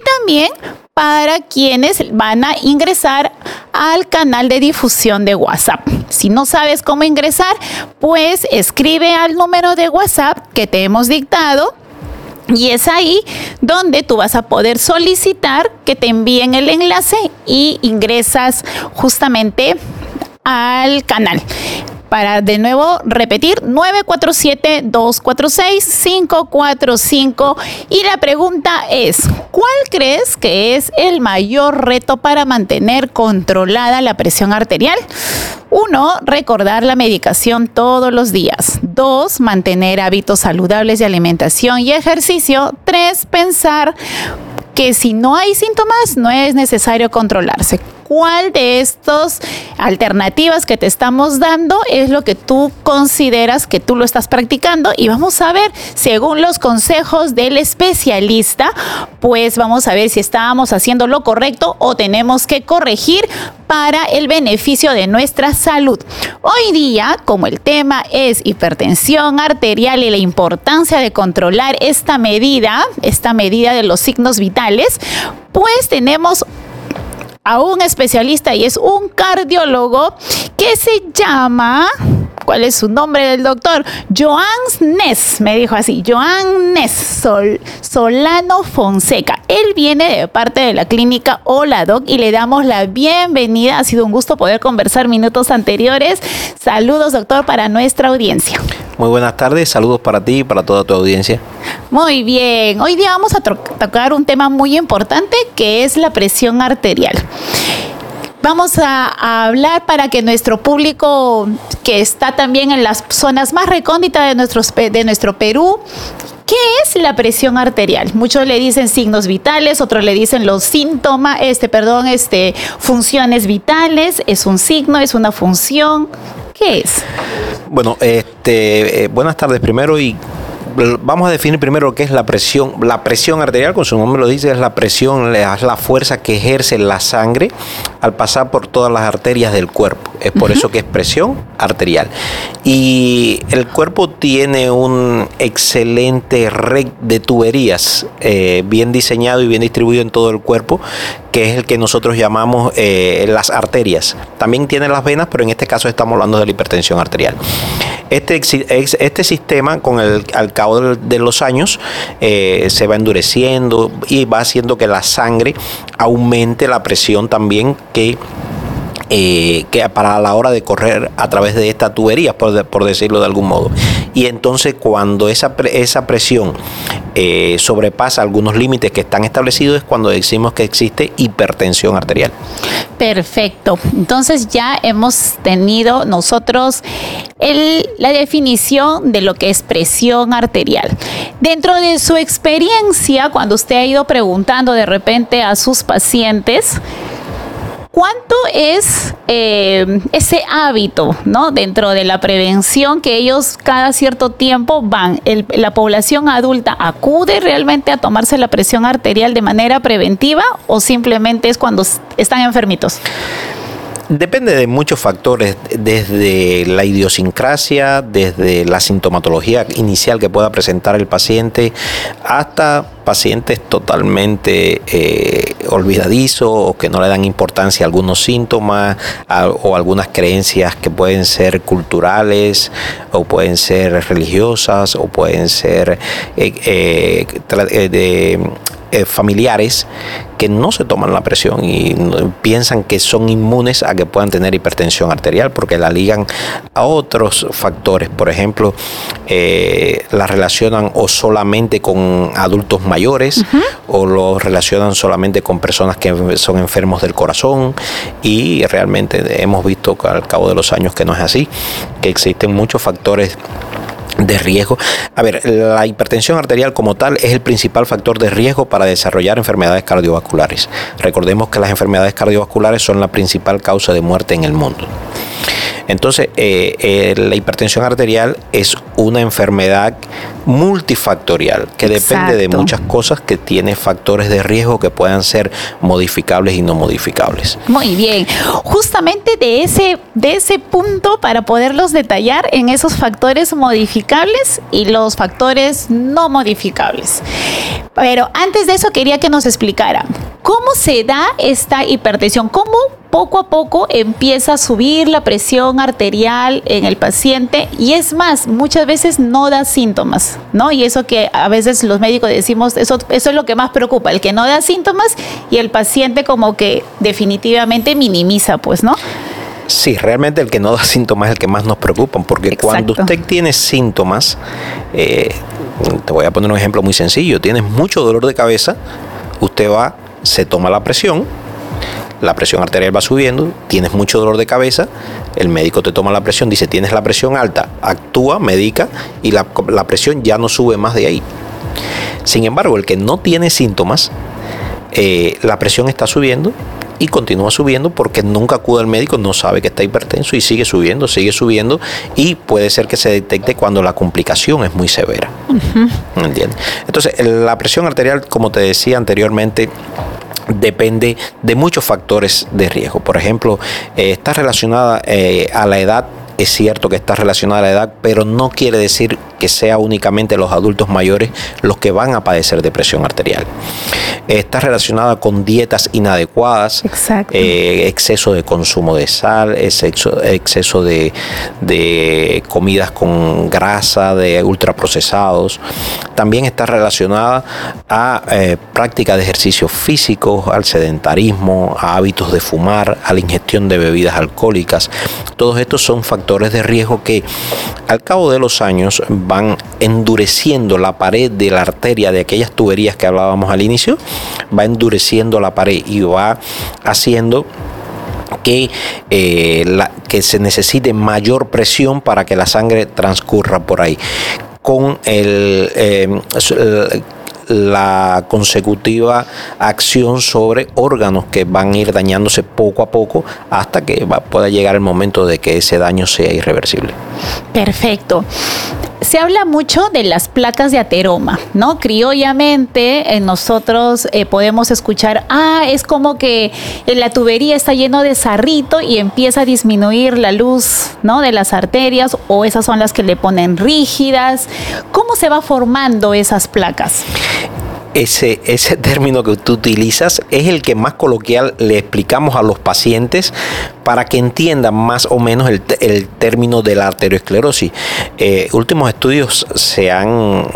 también para quienes van a ingresar al canal de difusión de WhatsApp. Si no sabes cómo ingresar, pues escribe al número de WhatsApp que te hemos dictado. Y es ahí donde tú vas a poder solicitar que te envíen el enlace y ingresas justamente al canal. Para de nuevo repetir, 947-246-545. Y la pregunta es, ¿cuál crees que es el mayor reto para mantener controlada la presión arterial? 1, recordar la medicación todos los días. 2, mantener hábitos saludables de alimentación y ejercicio. 3, pensar que si no hay síntomas, no es necesario controlarse. ¿Cuál de estas alternativas que te estamos dando es lo que tú consideras que tú lo estás practicando? Y vamos a ver, según los consejos del especialista, pues vamos a ver si estábamos haciendo lo correcto o tenemos que corregir para el beneficio de nuestra salud. Hoy día, como el tema es hipertensión arterial y la importancia de controlar esta medida de los signos vitales, pues tenemos a un especialista y es un cardiólogo que se llama, ¿cuál es su nombre del doctor? Joan Ness, me dijo así, Joan Ness Solano Fonseca. Él viene de parte de la clínica Hola Doc y le damos la bienvenida. Ha sido un gusto poder conversar minutos anteriores. Saludos, doctor, para nuestra audiencia. Muy buenas tardes, saludos para ti y para toda tu audiencia. Muy bien, hoy día vamos a tocar un tema muy importante que es la presión arterial. Vamos a hablar para que nuestro público que está también en las zonas más recónditas de nuestro Perú, ¿qué es la presión arterial? Muchos le dicen signos vitales, otros le dicen los síntomas, funciones vitales. ¿Es un signo? ¿Es una función? ¿Qué es? Bueno, buenas tardes primero y vamos a definir primero lo que es la presión. La presión arterial, como su nombre lo dice, es la presión, es la fuerza que ejerce la sangre al pasar por todas las arterias del cuerpo. Es por eso que es presión arterial. Y el cuerpo tiene un excelente red de tuberías bien diseñado y bien distribuido en todo el cuerpo, que es el que nosotros llamamos las arterias. También tiene las venas, pero en este caso estamos hablando de la hipertensión arterial. Este sistema, al cabo de los años, se va endureciendo y va haciendo que la sangre aumente la presión también que para la hora de correr a través de estas tuberías, por decirlo de algún modo. Y entonces cuando esa presión sobrepasa algunos límites que están establecidos, es cuando decimos que existe hipertensión arterial. Perfecto. Entonces ya hemos tenido nosotros la definición de lo que es presión arterial. Dentro de su experiencia, cuando usted ha ido preguntando de repente a sus pacientes, ¿cuánto es ese hábito, ¿no? Dentro de la prevención que ellos cada cierto tiempo van? ¿La población adulta acude realmente a tomarse la presión arterial de manera preventiva o simplemente es cuando están enfermitos? Depende de muchos factores, desde la idiosincrasia, desde la sintomatología inicial que pueda presentar el paciente, hasta pacientes totalmente olvidadizos o que no le dan importancia a algunos síntomas o algunas creencias que pueden ser culturales o pueden ser religiosas o pueden ser familiares que no se toman la presión y piensan que son inmunes a que puedan tener hipertensión arterial porque la ligan a otros factores. Por ejemplo, la relacionan o solamente con adultos mayores o lo relacionan solamente con personas que son enfermos del corazón, y realmente hemos visto al cabo de los años que no es así, que existen muchos factores de riesgo. A ver, la hipertensión arterial como tal es el principal factor de riesgo para desarrollar enfermedades cardiovasculares. Recordemos que las enfermedades cardiovasculares son la principal causa de muerte en el mundo. Entonces, la hipertensión arterial es una enfermedad multifactorial que depende de muchas cosas, que tiene factores de riesgo que puedan ser modificables y no modificables. Muy bien. Justamente de ese punto, para poderlos detallar en esos factores modificables y los factores no modificables. Pero antes de eso quería que nos explicara cómo se da esta hipertensión, cómo poco a poco empieza a subir la presión arterial en el paciente, y es más, muchas veces no da síntomas, ¿no? Y eso que a veces los médicos decimos, eso es lo que más preocupa, el que no da síntomas, y el paciente como que definitivamente minimiza, pues, ¿no? Sí, realmente el que no da síntomas es el que más nos preocupa, porque Exacto. Cuando usted tiene síntomas, te voy a poner un ejemplo muy sencillo, tienes mucho dolor de cabeza, usted va, se toma la presión arterial va subiendo, tienes mucho dolor de cabeza, el médico te toma la presión, dice tienes la presión alta, actúa, medica y la presión ya no sube más de ahí. Sin embargo, el que no tiene síntomas, la presión está subiendo y continúa subiendo porque nunca acude al médico, no sabe que está hipertenso y sigue subiendo y puede ser que se detecte cuando la complicación es muy severa. ¿Entiendes? Entonces, la presión arterial, como te decía anteriormente, depende de muchos factores de riesgo. Por ejemplo, está relacionada a la edad. Es cierto que está relacionada a la edad, pero no quiere decir que sea únicamente los adultos mayores los que van a padecer de presión arterial. Está relacionada con dietas inadecuadas, exceso de consumo de sal, exceso de comidas con grasa, de ultraprocesados. También está relacionada a práctica de ejercicios físicos, al sedentarismo, a hábitos de fumar, a la ingestión de bebidas alcohólicas. Todos estos son factores de riesgo que al cabo de los años van endureciendo la pared de la arteria, de aquellas tuberías que hablábamos al inicio, va endureciendo la pared y va haciendo que se necesite mayor presión para que la sangre transcurra por ahí. Con la consecutiva acción sobre órganos que van a ir dañándose poco a poco hasta que pueda llegar el momento de que ese daño sea irreversible. Perfecto. Se habla mucho de las placas de ateroma, ¿no? Criollamente nosotros podemos escuchar, es como que la tubería está lleno de sarrito y empieza a disminuir la luz, ¿no?, de las arterias, o esas son las que le ponen rígidas. ¿Cómo se va formando esas placas? Ese término que tú utilizas es el que más coloquial le explicamos a los pacientes para que entiendan más o menos el término de la arteriosclerosis. Últimos estudios se han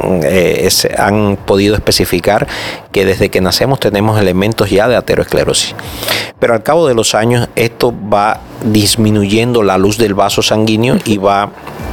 podido especificar que desde que nacemos tenemos elementos ya de arteriosclerosis. Pero al cabo de los años esto va disminuyendo la luz del vaso sanguíneo y va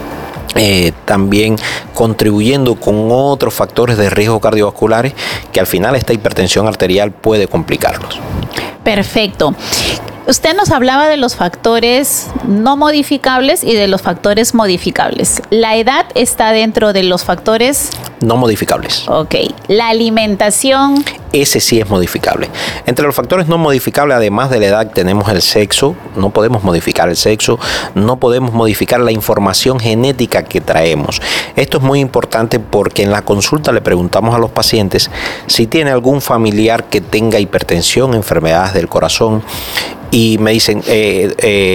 también contribuyendo con otros factores de riesgo cardiovasculares que al final esta hipertensión arterial puede complicarlos. Perfecto. Usted nos hablaba de los factores no modificables y de los factores modificables. ¿La edad está dentro de los factores no modificables? Ok. ¿La alimentación? Ese sí es modificable. Entre los factores no modificables, además de la edad, tenemos el sexo. No podemos modificar el sexo, no podemos modificar la información genética que traemos. Esto es muy importante porque en la consulta le preguntamos a los pacientes si tiene algún familiar que tenga hipertensión, enfermedades del corazón, y me dicen, ¿es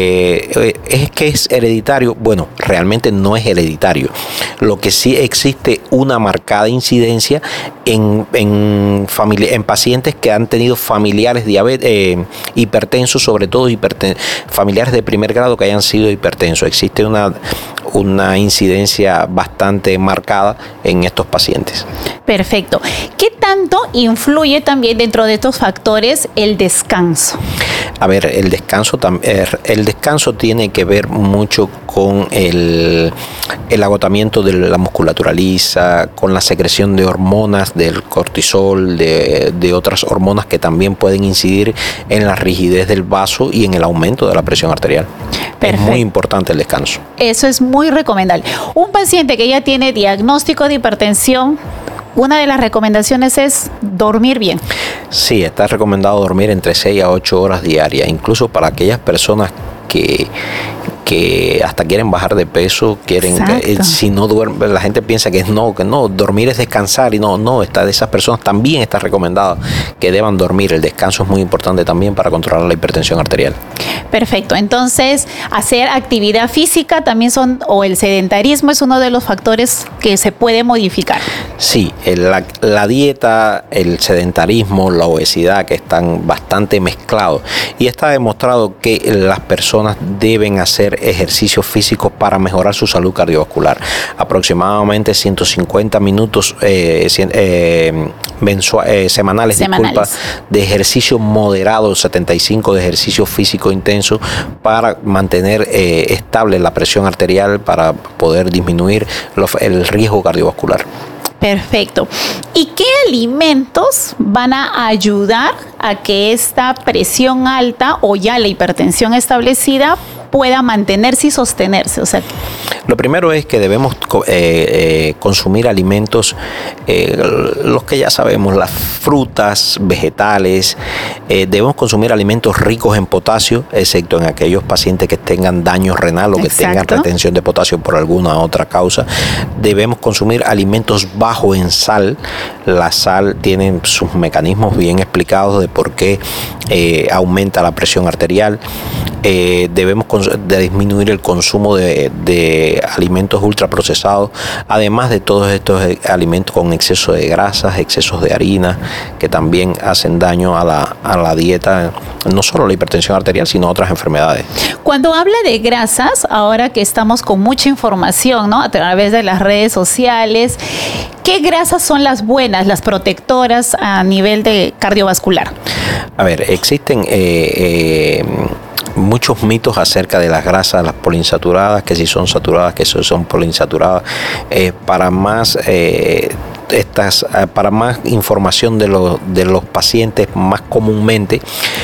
que es hereditario? Bueno, realmente no es hereditario. Lo que sí existe una marcada incidencia en pacientes que han tenido familiares hipertensos, sobre todo familiares de primer grado que hayan sido hipertensos. Existe una incidencia bastante marcada en estos pacientes. Perfecto. ¿Qué tanto influye también dentro de estos factores el descanso? A ver, el descanso tiene que ver mucho con el agotamiento de la musculatura lisa, con la secreción de hormonas, del cortisol, de otras hormonas que también pueden incidir en la rigidez del vaso y en el aumento de la presión arterial. Perfecto. Es muy importante el descanso. Eso es muy recomendable. Un paciente que ya tiene diagnóstico de hipertensión, una de las recomendaciones es dormir bien. Sí, está recomendado dormir entre 6 a 8 horas diarias, incluso para aquellas personas que que hasta quieren bajar de peso, si no duerme, la gente piensa que no, dormir es descansar, y no, de esas personas también está recomendado que deban dormir. El descanso es muy importante también para controlar la hipertensión arterial. Perfecto, entonces hacer actividad física también o el sedentarismo es uno de los factores que se puede modificar. Sí, la dieta, el sedentarismo, la obesidad, que están bastante mezclados, y está demostrado que las personas deben hacer ejercicios físicos para mejorar su salud cardiovascular. Aproximadamente 150 minutos semanales, de ejercicio moderado, 75 de ejercicio físico intenso, para mantener estable la presión arterial, para poder disminuir el riesgo cardiovascular. Perfecto. ¿Y qué alimentos van a ayudar a que esta presión alta o ya la hipertensión establecida pueda mantenerse y sostenerse? O sea, lo primero es que debemos consumir alimentos, los que ya sabemos, las frutas, vegetales. Debemos consumir alimentos ricos en potasio, excepto en aquellos pacientes que tengan daño renal o que tengan retención de potasio por alguna otra causa. Debemos consumir alimentos bajos en sal. La sal tiene sus mecanismos bien explicados de por qué aumenta la presión arterial. Debemos disminuir el consumo de alimentos ultraprocesados, además de todos estos alimentos con exceso de grasas, excesos de harina, que también hacen daño a la dieta, no solo la hipertensión arterial, sino otras enfermedades. Cuando habla de grasas, ahora que estamos con mucha información, ¿no?, a través de las redes sociales, ¿qué grasas son las buenas, las protectoras a nivel de cardiovascular? A ver, existen muchos mitos acerca de las grasas, las poliinsaturadas, que si son saturadas, que si son poliinsaturadas. Para más información de los pacientes, más comúnmente,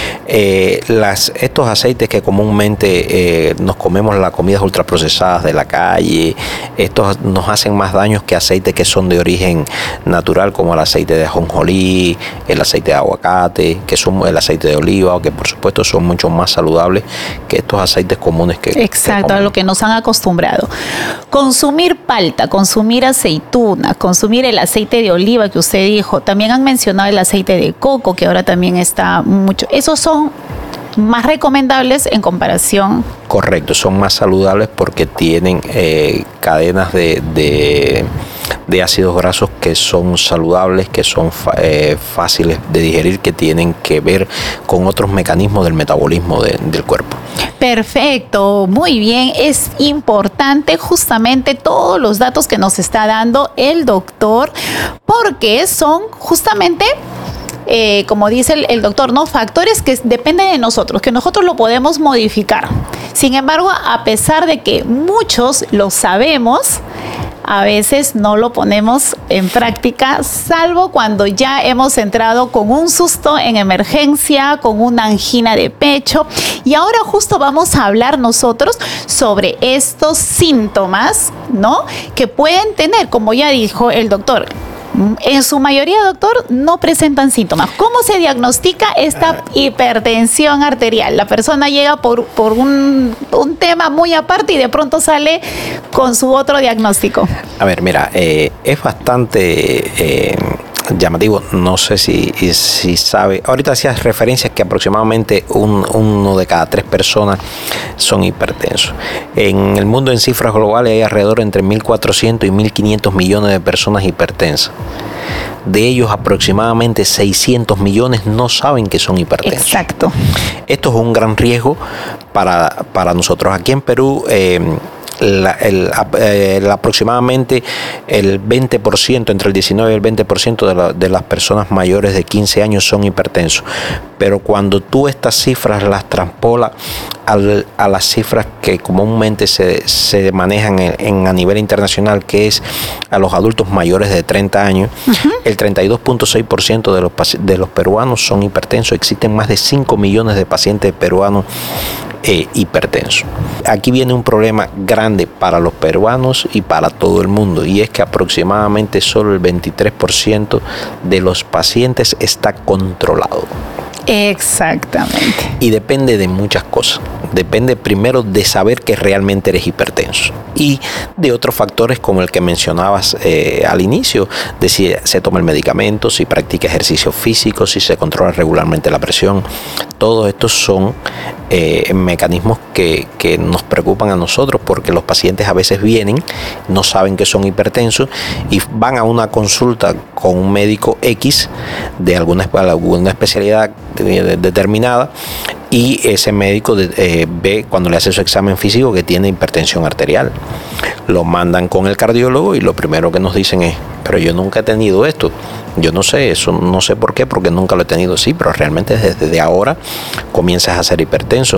estos aceites que comúnmente nos comemos, las comidas ultraprocesadas de la calle, estos nos hacen más daños que aceites que son de origen natural, como el aceite de ajonjolí, el aceite de aguacate, que son el aceite de oliva, que por supuesto son mucho más saludables que estos aceites comunes que exacto, a lo que nos han acostumbrado. Consumir palta, consumir aceituna, consumir el aceite de oliva que usted dijo, también han mencionado el aceite de coco, que ahora también está mucho. Esos son más recomendables en comparación. Correcto, son más saludables porque tienen cadenas de ácidos grasos que son saludables, que son fáciles de digerir, que tienen que ver con otros mecanismos del metabolismo del cuerpo. Perfecto, muy bien. Es importante justamente todos los datos que nos está dando el doctor, porque son justamente como dice el doctor, ¿no?, factores que dependen de nosotros, que nosotros lo podemos modificar. Sin embargo, a pesar de que muchos lo sabemos, a veces no lo ponemos en práctica, salvo cuando ya hemos entrado con un susto en emergencia, con una angina de pecho. Y ahora justo vamos a hablar nosotros sobre estos síntomas, ¿no?, que pueden tener, como ya dijo el doctor. En su mayoría, doctor, no presentan síntomas. ¿Cómo se diagnostica esta hipertensión arterial? La persona llega por un tema muy aparte y de pronto sale con su otro diagnóstico. A ver, mira, es bastante llamativo. No sé si sabe. Ahorita hacías referencias que aproximadamente uno de cada 3 personas son hipertensos. En el mundo, en cifras globales, hay alrededor entre 1.400 y 1.500 millones de personas hipertensas. De ellos, aproximadamente 600 millones no saben que son hipertensos. Exacto. Esto es un gran riesgo para nosotros. Aquí en Perú, aproximadamente el 20%, entre el 19 y el 20% de las personas mayores de 15 años son hipertensos. Pero cuando tú estas cifras las traspolas a las cifras que comúnmente se manejan a nivel internacional, que es a los adultos mayores de 30 años, el 32.6% de los peruanos son hipertensos. Existen más de 5 millones de pacientes peruanos hipertensos. Aquí viene un problema grande para los peruanos y para todo el mundo, y es que aproximadamente solo el 23% de los pacientes está controlado. Exactamente. Y depende de muchas cosas. Depende primero de saber que realmente eres hipertenso y de otros factores como el que mencionabas al inicio, de si se toma el medicamento, si practica ejercicio físico, si se controla regularmente la presión. Todos estos son mecanismos que nos preocupan a nosotros, porque los pacientes a veces vienen, no saben que son hipertensos y van a una consulta con un médico X de alguna especialidad determinada, y ese médico ve cuando le hace su examen físico que tiene hipertensión arterial. Lo mandan con el cardiólogo y lo primero que nos dicen es: pero yo nunca he tenido esto. Yo no sé, eso no sé por qué, porque nunca lo he tenido. Sí, pero realmente desde ahora comienzas a ser hipertenso.